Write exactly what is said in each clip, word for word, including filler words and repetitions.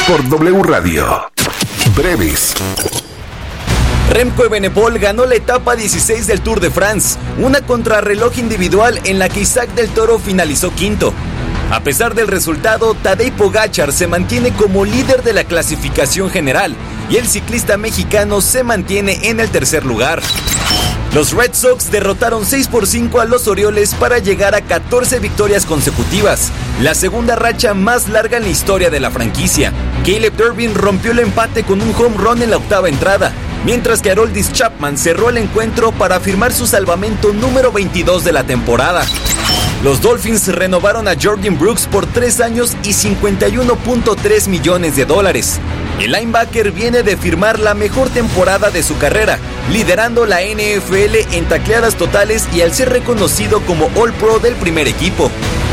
por W Radio. Breves. Remco Evenepoel ganó la etapa dieciséis del Tour de France, una contrarreloj individual en la que Isaac del Toro finalizó quinto. A pesar del resultado, Tadej Pogačar se mantiene como líder de la clasificación general y el ciclista mexicano se mantiene en el tercer lugar. Los Red Sox derrotaron seis por cinco a los Orioles para llegar a catorce victorias consecutivas, la segunda racha más larga en la historia de la franquicia. Caleb Durbin rompió el empate con un home run en la octava entrada, mientras que Aroldis Chapman cerró el encuentro para firmar su salvamento número veintidós de la temporada. Los Dolphins renovaron a Jordan Brooks por tres años y cincuenta y uno punto tres millones de dólares. El linebacker viene de firmar la mejor temporada de su carrera, liderando la N F L en tacleadas totales y al ser reconocido como All-Pro del primer equipo.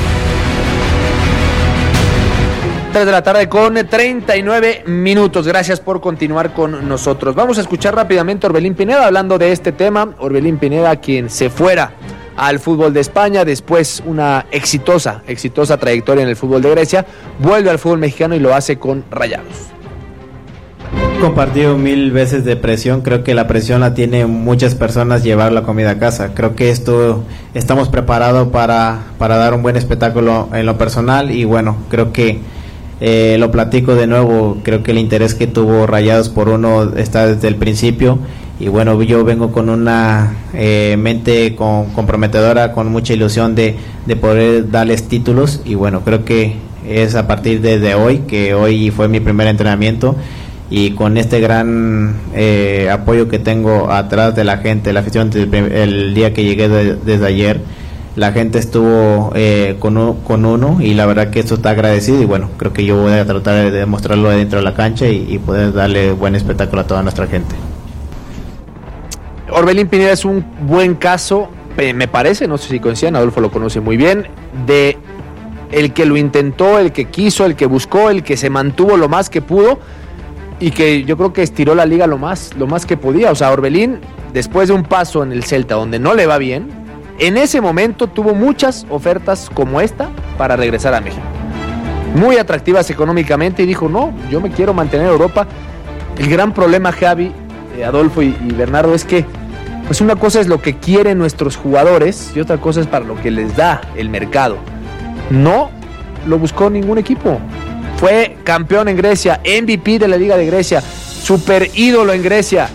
tres de la tarde con treinta y nueve minutos. Gracias por continuar con nosotros. Vamos a escuchar rápidamente a Orbelín Pineda hablando de este tema. Orbelín Pineda, quien se fuera al fútbol de España, después una exitosa, exitosa trayectoria en el fútbol de Grecia, vuelve al fútbol mexicano y lo hace con Rayados. Compartido mil veces de presión, creo que la presión la tienen muchas personas llevar la comida a casa. Creo que esto estamos preparados para, para dar un buen espectáculo en lo personal y bueno, creo que eh, lo platico de nuevo, creo que el interés que tuvo Rayados por uno está desde el principio. Y bueno, yo vengo con una eh, mente con, comprometedora, con mucha ilusión de, de poder darles títulos. Y bueno, creo que es a partir de, de hoy, que hoy fue mi primer entrenamiento. Y con este gran eh, apoyo que tengo atrás de la gente, la afición, desde el día que llegué de, desde ayer, la gente estuvo eh, con, un, con uno y la verdad que esto está agradecido. Y bueno, creo que yo voy a tratar de demostrarlo dentro de la cancha y, y poder darle buen espectáculo a toda nuestra gente. Orbelín Pineda es un buen caso, me parece, no sé si coinciden, Adolfo lo conoce muy bien, de el que lo intentó, el que quiso, el que buscó, el que se mantuvo lo más que pudo y que yo creo que estiró la liga lo más, lo más que podía. O sea, Orbelín, después de un paso en el Celta donde no le va bien, en ese momento tuvo muchas ofertas como esta para regresar a México, muy atractivas económicamente, y dijo, no, yo me quiero mantener en Europa. El gran problema, Javi, eh, Adolfo y, y Bernardo, es que pues una cosa es lo que quieren nuestros jugadores y otra cosa es para lo que les da el mercado. No lo buscó ningún equipo. Fue campeón en Grecia, M V P de la Liga de Grecia, super ídolo en Grecia.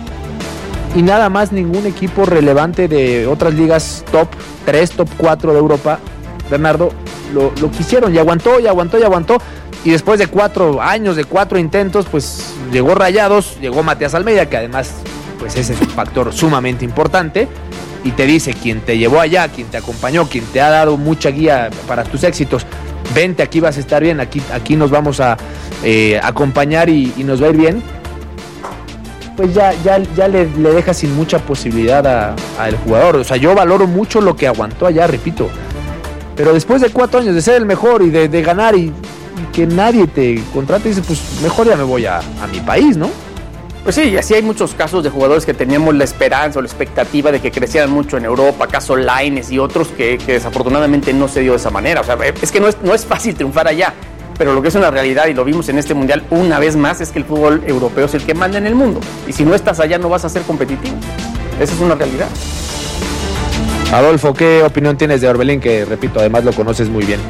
Y nada más ningún equipo relevante de otras ligas top tres, top cuatro de Europa, Bernardo, lo, lo quisieron y aguantó y aguantó y aguantó. Y después de cuatro años, de cuatro intentos, pues llegó Rayados, llegó Matías Almeida, que además pues ese es un factor sumamente importante, y te dice quien te llevó allá, quien te acompañó, quien te ha dado mucha guía para tus éxitos, vente, aquí vas a estar bien, aquí, aquí nos vamos a eh, acompañar y, y nos va a ir bien, pues ya, ya, ya le, le deja sin mucha posibilidad al jugador. O sea, yo valoro mucho lo que aguantó allá, repito, pero después de cuatro años de ser el mejor y de, de ganar y, y que nadie te contrate, dices, pues mejor ya me voy a, a mi país, ¿no? Pues sí, y así hay muchos casos de jugadores que teníamos la esperanza o la expectativa de que crecieran mucho en Europa, caso Lainez y otros que, que desafortunadamente no se dio de esa manera. O sea, es que no es, no es fácil triunfar allá, pero lo que es una realidad, y lo vimos en este Mundial una vez más, es que el fútbol europeo es el que manda en el mundo. Y si no estás allá no vas a ser competitivo. Esa es una realidad. Adolfo, ¿qué opinión tienes de Orbelín? Que, repito, además lo conoces muy bien.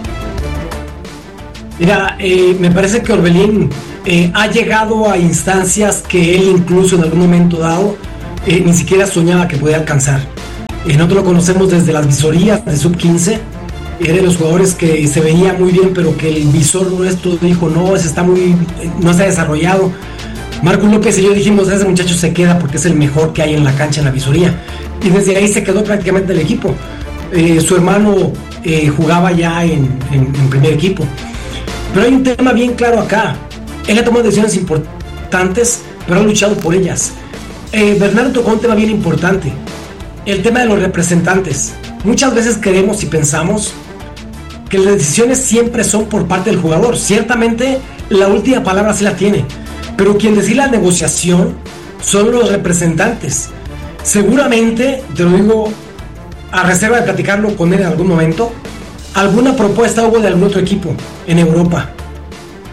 Mira, eh, me parece que Orbelín eh, ha llegado a instancias que él incluso en algún momento dado eh, ni siquiera soñaba que podía alcanzar. Eh, nosotros lo conocemos desde las visorías de sub quince, era de los jugadores que se veía muy bien, pero que el visor nuestro dijo, no, ese está muy, no está desarrollado. Marcos López y yo dijimos, ese muchacho se queda porque es el mejor que hay en la cancha, en la visoría. Y desde ahí se quedó prácticamente el equipo. Eh, su hermano eh, jugaba ya en, en, en primer equipo. Pero hay un tema bien claro acá. Él ha tomado decisiones importantes, pero ha luchado por ellas. Eh, Bernardo tocó un tema bien importante. El tema de los representantes. Muchas veces creemos y pensamos que las decisiones siempre son por parte del jugador. Ciertamente, la última palabra sí la tiene. Pero quien decide la negociación son los representantes. Seguramente, te lo digo a reserva de platicarlo con él en algún momento, alguna propuesta hubo de algún otro equipo en Europa.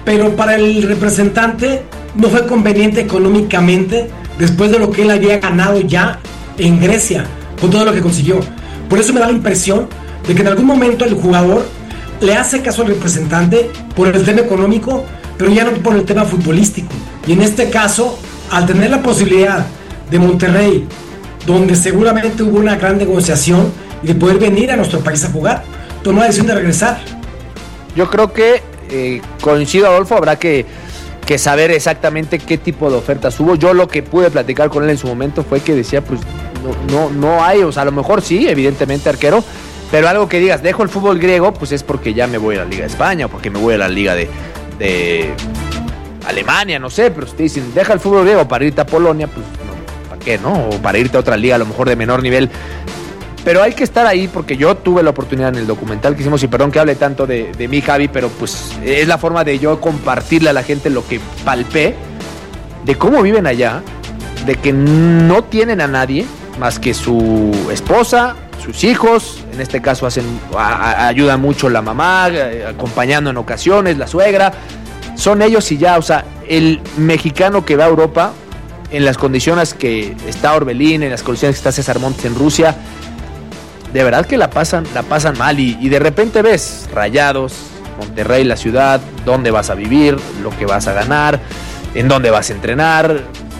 pero para el representante no fue conveniente económicamente después de lo que él había ganado ya en Grecia, con todo lo que consiguió. Por eso me da la impresión de que en algún momento el jugador le hace caso al representante por el tema económico, pero ya no por el tema futbolístico. Y en este caso, al tener la posibilidad de Monterrey, donde seguramente hubo una gran negociación, y de poder venir a nuestro país a jugar, tomó la decisión de regresar. Yo creo que eh, coincido, Adolfo, habrá que, que saber exactamente qué tipo de ofertas hubo. Yo lo que pude platicar con él en su momento fue que decía, pues no, no, no hay, o sea, a lo mejor sí, evidentemente arquero, pero algo que digas, dejo el fútbol griego, pues es porque ya me voy a la Liga de España, o porque me voy a la Liga de, de Alemania, no sé, pero si te dicen, deja el fútbol griego para irte a Polonia, pues no, ¿para qué, no? O para irte a otra liga, a lo mejor de menor nivel. Pero hay que estar ahí, porque yo tuve la oportunidad en el documental que hicimos, y perdón que hable tanto de, de mí, Javi, pero pues es la forma de yo compartirle a la gente lo que palpé, de cómo viven allá, de que no tienen a nadie más que su esposa, sus hijos, en este caso hacen a, a, ayuda mucho la mamá, eh, acompañando en ocasiones, la suegra, son ellos y ya. O sea, el mexicano que va a Europa, en las condiciones que está Orbelín, en las condiciones que está César Montes en Rusia, de verdad que la pasan, la pasan mal, y, y de repente ves Rayados, Monterrey, la ciudad, dónde vas a vivir, lo que vas a ganar, en dónde vas a entrenar,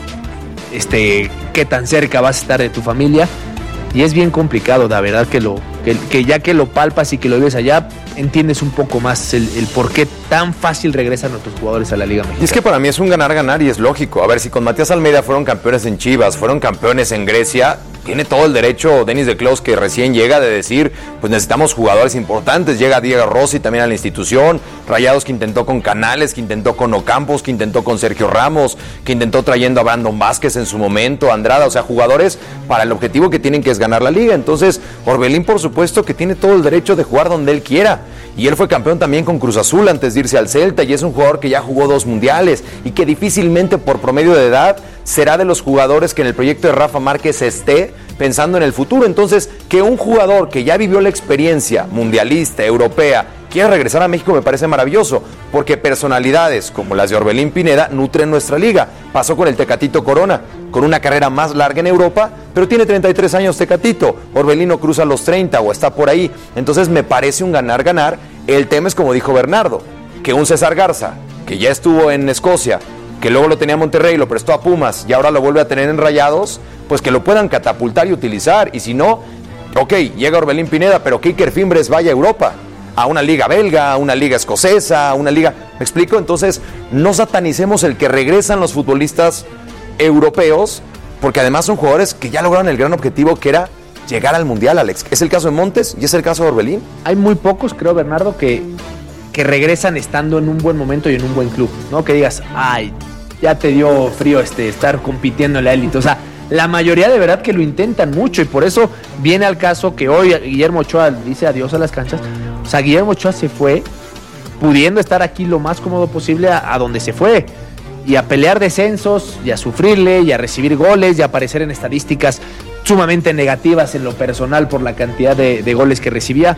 este, qué tan cerca vas a estar de tu familia, y es bien complicado, la verdad que lo, que, que ya que lo palpas y que lo vives allá, entiendes un poco más el, el por qué tan fácil regresan nuestros jugadores a la Liga Mexicana. Y es que para mí es un ganar-ganar y es lógico. A ver, si con Matías Almeida fueron campeones en Chivas, fueron campeones en Grecia, tiene todo el derecho Denis de Clos, que recién llega, de decir, pues necesitamos jugadores importantes. Llega Diego Rossi también a la institución, Rayados que intentó con Canales, que intentó con Ocampos, que intentó con Sergio Ramos, que intentó trayendo a Brandon Vázquez en su momento, Andrada, o sea, jugadores para el objetivo que tienen, que es ganar la liga. Entonces, Orbelín, por supuesto, que tiene todo el derecho de jugar donde él quiera. Y él fue campeón también con Cruz Azul antes de irse al Celta, y es un jugador que ya jugó dos mundiales y que difícilmente por promedio de edad será de los jugadores que en el proyecto de Rafa Márquez esté pensando en el futuro. Entonces, que un jugador que ya vivió la experiencia mundialista, europea, quiera regresar a México, me parece maravilloso, porque personalidades como las de Orbelín Pineda nutren nuestra liga. Pasó con el Tecatito Corona, con una carrera más larga en Europa, pero tiene treinta y tres años Tecatito. Orbelín no cruza los treinta o está por ahí. Entonces me parece un ganar-ganar. El tema es, como dijo Bernardo, que un César Garza, que ya estuvo en Escocia, que luego lo tenía Monterrey, lo prestó a Pumas y ahora lo vuelve a tener en Rayados, pues que lo puedan catapultar y utilizar. Y si no, ok, llega Orbelín Pineda, pero que Iker Fimbres vaya a Europa, a una liga belga, a una liga escocesa, a una liga... ¿Me explico? Entonces, no satanicemos el que regresan los futbolistas europeos, porque además son jugadores que ya lograron el gran objetivo, que era llegar al Mundial, Alex. Es el caso de Montes y es el caso de Orbelín. Hay muy pocos, creo, Bernardo, que, que regresan estando en un buen momento y en un buen club, ¿no? Que digas, ay, ya te dio frío este estar compitiendo en la élite. O sea, la mayoría de verdad que lo intentan mucho, y por eso viene al caso que hoy Guillermo Ochoa dice adiós a las canchas. O sea, Guillermo Ochoa se fue pudiendo estar aquí lo más cómodo posible a, a donde se fue, y a pelear descensos, y a sufrirle, y a recibir goles, y a aparecer en estadísticas sumamente negativas en lo personal por la cantidad de, de goles que recibía.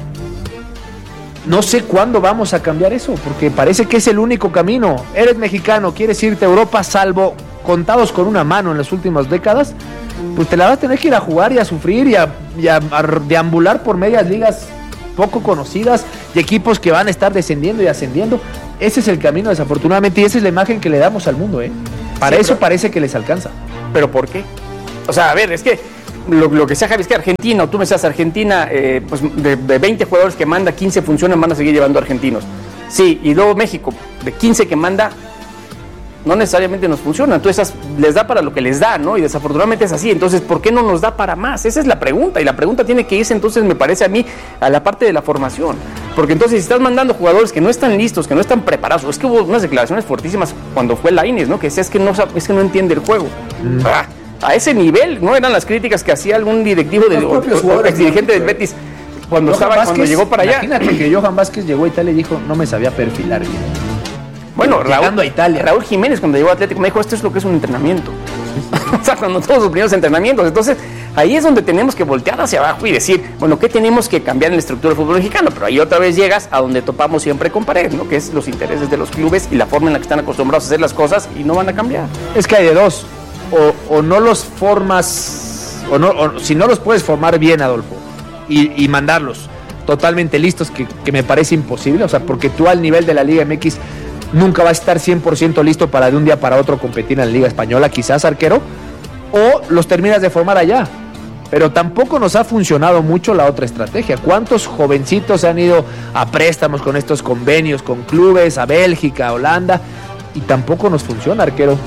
No sé cuándo vamos a cambiar eso, porque parece que es el único camino. Eres mexicano, quieres irte a Europa, salvo contados con una mano en las últimas décadas, pues te la vas a tener que ir a jugar y a sufrir y a, y a, a deambular por medias ligas poco conocidas y equipos que van a estar descendiendo y ascendiendo. Ese es el camino, desafortunadamente, y esa es la imagen que le damos al mundo, ¿eh? Para sí, eso pero, parece que les alcanza. ¿Pero por qué? O sea, a ver, es que lo, lo que sea, Javi, es que Argentina, o tú me seas Argentina, eh, pues de, de veinte jugadores que manda, quince funcionan, van a seguir llevando argentinos. Sí, y luego México, de quince que manda, no necesariamente nos funciona. Entonces les da para lo que les da, ¿no? Y desafortunadamente es así. Entonces, ¿por qué no nos da para más? Esa es la pregunta. Y la pregunta tiene que irse, entonces, me parece a mí, a la parte de la formación. Porque entonces, si estás mandando jugadores que no están listos, que no están preparados, es que hubo unas declaraciones fortísimas cuando fue Lainez, ¿no? Que decía, es que no, es que no entiende el juego. Mm. Ah, a ese nivel, ¿no? Eran las críticas que hacía algún directivo, del, o, o ex dirigente del Betis cuando, estaba, Vázquez, cuando llegó para allá. Imagínate que Johan Vázquez llegó a Italia y dijo, no me sabía perfilar bien. Bueno, Raúl, a Italia. Raúl Jiménez, cuando llegó a Atlético, me dijo, esto es lo que es un entrenamiento. O sea, cuando todos los primeros entrenamientos. Entonces, Ahí es donde tenemos que voltear hacia abajo y decir, bueno, ¿qué tenemos que cambiar en la estructura del fútbol mexicano? Pero ahí otra vez llegas a donde topamos siempre con pared, ¿no? Que es los intereses de los clubes y la forma en la que están acostumbrados a hacer las cosas y no van a cambiar. Es que hay de dos, o, o no los formas, o no, o, si no los puedes formar bien, Adolfo, y, y mandarlos totalmente listos, que, que me parece imposible, o sea, porque tú al nivel de la Liga M X nunca vas a estar cien por ciento listo para de un día para otro competir en la Liga Española, quizás, arquero, o los terminas de formar allá. Pero tampoco nos ha funcionado mucho la otra estrategia. ¿Cuántos jovencitos han ido a préstamos con estos convenios, con clubes, a Bélgica, a Holanda? Y tampoco nos funciona, arquero.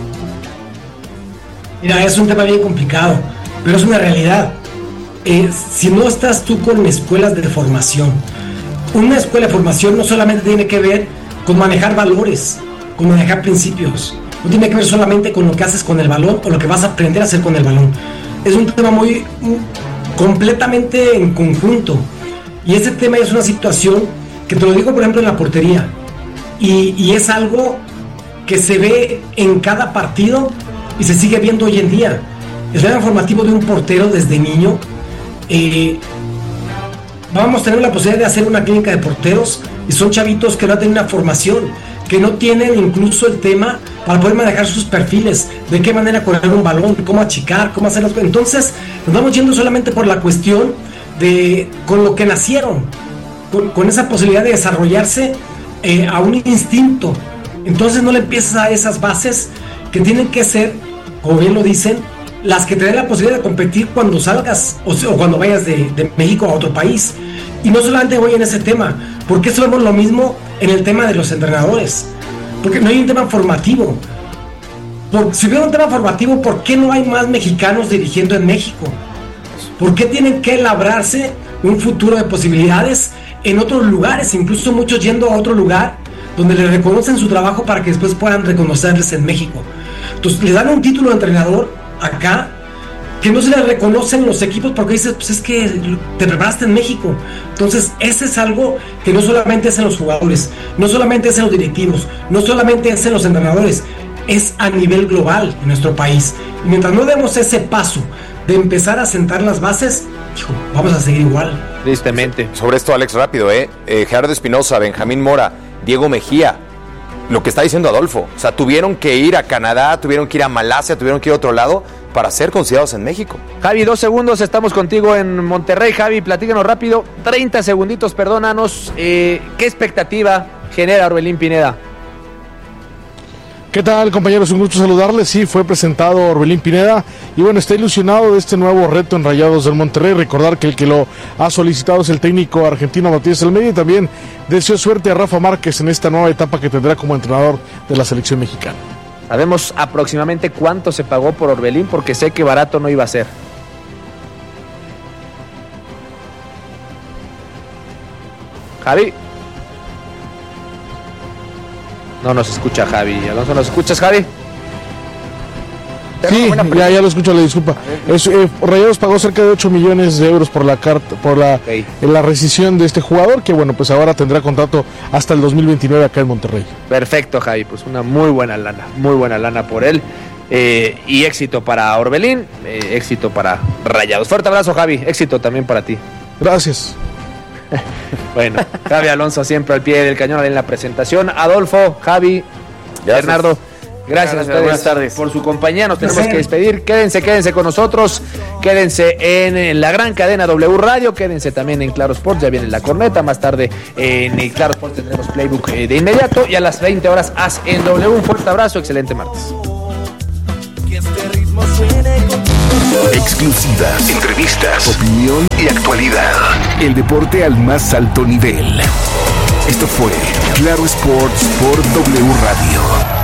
Mira, es un tema bien complicado, pero es una realidad. Eh, si no estás tú con escuelas de formación, una escuela de formación no solamente tiene que ver con manejar valores, con manejar principios. No tiene que ver solamente con lo que haces con el balón o lo que vas a aprender a hacer con el balón. Es un tema muy, muy completamente en conjunto. Y ese tema es una situación que te lo digo, por ejemplo, en la portería. Y, y es algo que se ve en cada partido y se sigue viendo hoy en día. El tema formativo de un portero desde niño. Eh, vamos a tener la posibilidad de hacer una clínica de porteros y son chavitos que no tienen una formación, que no tienen incluso el tema para poder manejar sus perfiles, de qué manera correr un balón, cómo achicar, cómo hacer las cosas. Entonces nos vamos yendo solamente por la cuestión de con lo que nacieron, con, con esa posibilidad de desarrollarse eh, a un instinto. Entonces no le empiezas a esas bases que tienen que ser, como bien lo dicen, las que te den la posibilidad de competir cuando salgas o, o cuando vayas de, de México a otro país. Y no solamente voy en ese tema, porque eso vemos lo mismo en el tema de los entrenadores, porque no hay un tema formativo. Por, si hubiera un tema formativo, ¿por qué no hay más mexicanos dirigiendo en México? ¿Por qué tienen que labrarse un futuro de posibilidades en otros lugares, incluso muchos yendo a otro lugar donde les reconocen su trabajo para que después puedan reconocerles en México? Entonces les dan un título de entrenador acá que no se les reconocen los equipos porque dices, pues es que te preparaste en México. Entonces ese es algo que no solamente es en los jugadores, no solamente es en los directivos, no solamente es en los entrenadores, es a nivel global en nuestro país. Y mientras no demos ese paso de empezar a sentar las bases, hijo, vamos a seguir igual. Tristemente. Sobre esto, Alex, rápido, ¿eh? eh Gerardo Espinosa, Benjamín Mora, Diego Mejía, lo que está diciendo Adolfo, o sea, tuvieron que ir a Canadá, tuvieron que ir a Malasia, tuvieron que ir a otro lado para ser considerados en México. Javi, dos segundos, estamos contigo en Monterrey. Javi, platícanos rápido, treinta segunditos, perdónanos, eh, ¿qué expectativa genera Orbelín Pineda? ¿Qué tal, compañeros? Un gusto saludarles. Sí, fue presentado Orbelín Pineda y bueno, está ilusionado de este nuevo reto en Rayados del Monterrey. Recordar que el que lo ha solicitado es el técnico argentino Matías Almeida y también deseo suerte a Rafa Márquez en esta nueva etapa que tendrá como entrenador de la selección mexicana. ¿Sabemos aproximadamente cuánto se pagó por Orbelín? Porque sé que barato no iba a ser. Javi. No nos escucha Javi. Alonso, ¿nos escuchas, Javi? Sí, ya, ya lo escucho, le disculpa. Es, eh, Rayados pagó cerca de ocho millones de euros por la carta, por la, okay. en la rescisión de este jugador, que bueno, pues ahora tendrá contrato hasta el dos mil veintinueve acá en Monterrey. Perfecto, Javi, pues una muy buena lana, muy buena lana por él. Eh, y éxito para Orbelín, eh, éxito para Rayados. Fuerte abrazo, Javi, éxito también para ti. Gracias. Bueno, Javi Alonso siempre al pie del cañón en la presentación. Adolfo, Javi, gracias. Bernardo, gracias, gracias a ustedes buenas tardes por su compañía. Nos tenemos que despedir. Quédense, quédense con nosotros. Quédense en, en la gran cadena W Radio. Quédense también en Claro Sports. Ya viene la corneta. Más tarde en el Claro Sports tendremos Playbook de inmediato. Y a las veinte horas As en W. Un fuerte abrazo. Excelente martes. Exclusivas, entrevistas, opinión y actualidad. El deporte al más alto nivel. Esto fue Claro Sports por W Radio.